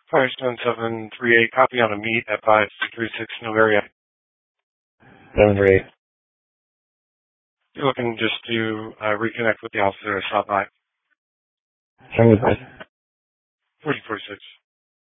57738, copy on a meet at 536 no area. 738. You're looking just to reconnect with the officer or stop by. Show me the price. 4046.